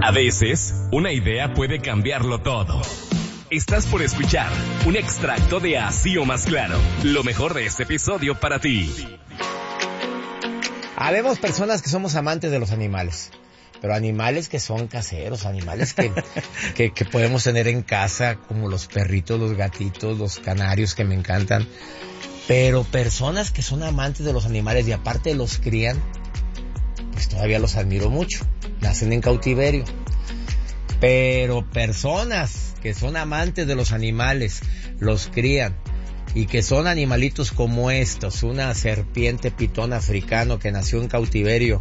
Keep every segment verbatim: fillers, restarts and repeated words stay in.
A veces, una idea puede cambiarlo todo. Estás por escuchar un extracto de Así o Más Claro, lo mejor de este episodio para ti. Habemos personas que somos amantes de los animales, pero animales que son caseros, animales que, que, que podemos tener en casa, como los perritos, los gatitos, los canarios que me encantan. Pero personas que son amantes de los animales y aparte los crían, pues todavía los admiro mucho. Nacen en cautiverio. Pero personas que son amantes de los animales, los crían y que son animalitos como estos, una serpiente pitón africano que nació en cautiverio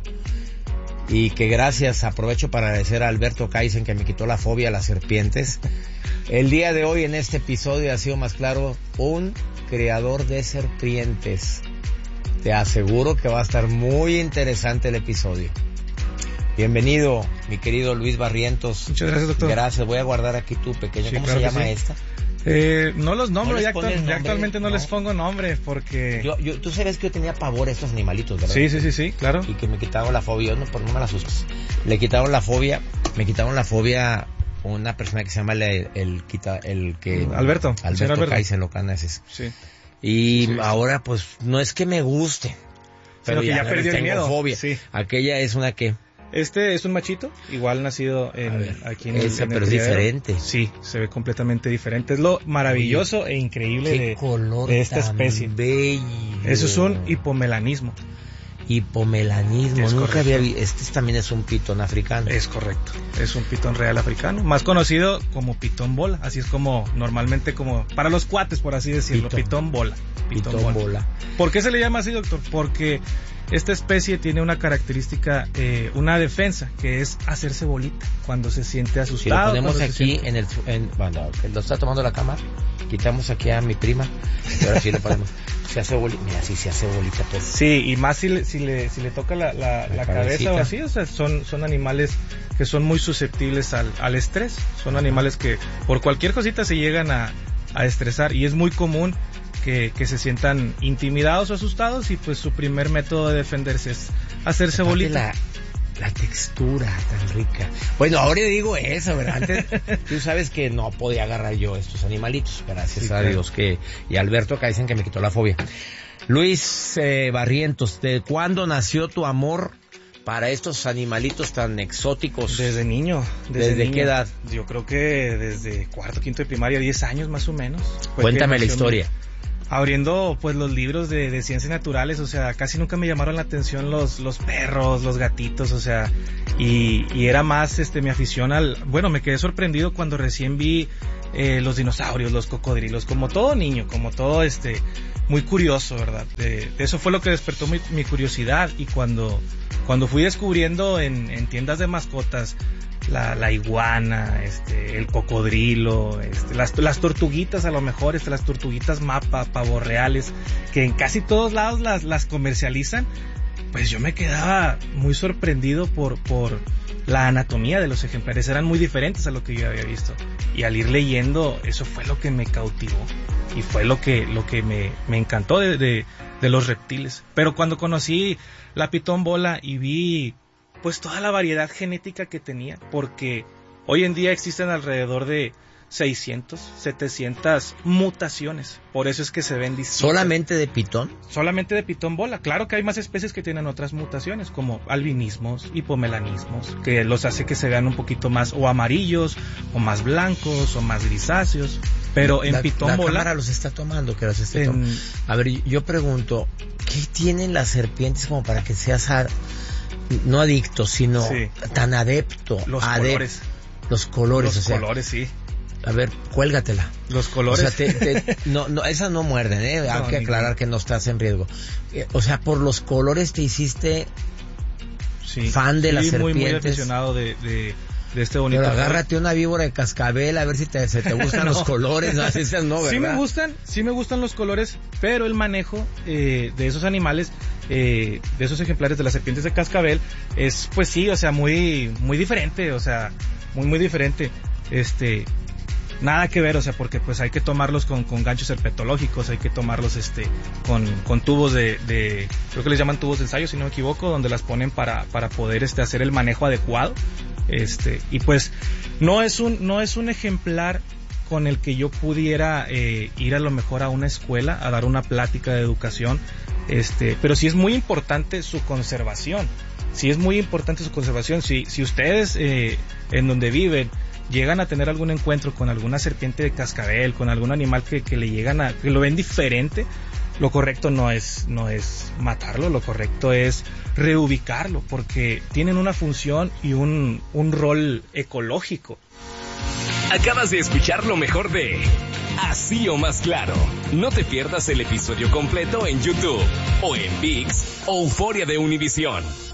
y que gracias, aprovecho para agradecer a Alberto Kaizen que me quitó la fobia a las serpientes. El día de hoy en este episodio ha sido más claro, un criador de serpientes. Te aseguro que va a estar muy interesante el episodio. Bienvenido, mi querido Luis Barrientos. Muchas gracias, doctor. Gracias, voy a guardar aquí tu pequeño. Sí, ¿cómo claro se llama sí. esta? Eh, no los nombro, ¿No ya, actual, nombre? ya actualmente no, no les pongo nombre porque... Yo, yo, tú sabes que yo tenía pavor a estos animalitos, ¿verdad? Sí, sí, sí, sí, claro. Y que me quitaron la fobia, no, por no me la asustes. Le quitaron la fobia, me quitaron la fobia una persona que se llama el, el, el, quita, el que... Alberto. Alberto, Alberto. Kaizen, lo canas. Sí. Y sí, ahora, pues, no es que me guste, pero que ya, ya perdió el miedo. Fobia. Sí. Aquella es una que... Este es un machito, igual nacido en, ver, aquí en esa, el pero es diferente. Sí, se ve completamente diferente. Es lo maravilloso Oye, e increíble de, color de esta especie. Bello. Eso es un hipomelanismo. Hipomelanismo, es nunca correcto. había visto. Este también es un pitón africano. Es correcto, es un pitón real africano, más conocido como pitón bola, así es como normalmente como para los cuates, por así decirlo, pitón, pitón bola. Pitón, pitón bola. bola. ¿Por qué se le llama así, doctor? Porque esta especie tiene una característica, eh, una defensa, que es hacerse bolita cuando se siente asustado. Si lo ponemos aquí siente... en el, en, bueno, lo está tomando la cámara, quitamos aquí a mi prima, y ahora sí lo ponemos. Se hace bolita, mira, sí se hace bolita. Pues. Sí, y más si le, si le, si le toca la, la, la, la cabeza o así, o sea, son, son animales que son muy susceptibles al, al estrés. Son animales que por cualquier cosita se llegan a, a estresar y es muy común que, que se sientan intimidados o asustados y pues su primer método de defenderse es hacerse Aparte bolita. La, la textura tan rica. Bueno, ahora digo eso, ¿verdad? Antes tú sabes que no podía agarrar yo estos animalitos, gracias sí, a Dios que y Alberto Kaizen que me quitó la fobia. Luis eh, Barrientos, ¿de cuándo nació tu amor para estos animalitos tan exóticos? Desde niño. ¿Desde, ¿Desde niño. qué edad? Yo creo que desde cuarto, quinto de primaria, diez años más o menos. Cuéntame la historia. Abriendo pues los libros de, de ciencias naturales, o sea, casi nunca me llamaron la atención los, los perros, los gatitos, o sea, y, y era más este mi afición al, bueno, me quedé sorprendido cuando recién vi eh, los dinosaurios, los cocodrilos, como todo niño, como todo este, muy curioso, ¿verdad? De, de eso fue lo que despertó mi, mi curiosidad y cuando, cuando fui descubriendo en, en tiendas de mascotas, La, la iguana, este, el cocodrilo, este, las, las tortuguitas a lo mejor, este, las tortuguitas mapa, pavos reales, que en casi todos lados las, las comercializan, pues yo me quedaba muy sorprendido por, por la anatomía de los ejemplares, eran muy diferentes a lo que yo había visto, y al ir leyendo, eso fue lo que me cautivó, y fue lo que, lo que me, me encantó de, de, de los reptiles, pero cuando conocí la pitón bola y vi pues toda la variedad genética que tenía, porque hoy en día existen alrededor de seiscientas, setecientas mutaciones, por eso es que se ven distintas. ¿Solamente de pitón? Solamente de pitón bola, claro que hay más especies que tienen otras mutaciones, como albinismos, hipomelanismos, que los hace que se vean un poquito más o amarillos, o más blancos, o más grisáceos, pero en la, pitón la bola... La cámara los está tomando, que los esté en... tomando. A ver, yo pregunto, ¿qué tienen las serpientes como para que seas... A... no adicto, sino sí. tan adepto. Los adep- colores. Los colores, Los o sea, colores, sí. A ver, cuélgatela. Los colores. O sea, te, te, no, no, esas no muerden, ¿eh? Hay no, que aclarar que no estás en riesgo. O sea, por los colores te hiciste sí. fan de sí, las serpientes. Muy, muy aficionado de, de, de este bonito. Pero agárrate una víbora de cascabel a ver si te, se te gustan no. los colores. No, esas no, ¿verdad? Sí me gustan, sí me gustan los colores, pero el manejo eh, de esos animales, eh, de esos ejemplares de las serpientes de cascabel, es pues sí, o sea, muy, muy diferente, o sea, muy, muy diferente. Este... Nada que ver, o sea, porque pues hay que tomarlos con, con ganchos herpetológicos, hay que tomarlos este con, con tubos de, de, creo que les llaman tubos de ensayo, si no me equivoco, donde las ponen para, para poder este hacer el manejo adecuado, Este, y pues no es un, no es un ejemplar con el que yo pudiera eh, ir a lo mejor a una escuela a dar una plática de educación, este, pero sí es muy importante su conservación. Sí es muy importante su conservación. Si, si ustedes eh, en donde viven llegan a tener algún encuentro con alguna serpiente de cascabel, con algún animal que, que le llegan a, que lo ven diferente, lo correcto no es, no es matarlo, lo correcto es reubicarlo, porque tienen una función y un, un rol ecológico. Acabas de escuchar lo mejor de Así o Más Claro. No te pierdas el episodio completo en YouTube o en ViX o Euforia de Univisión.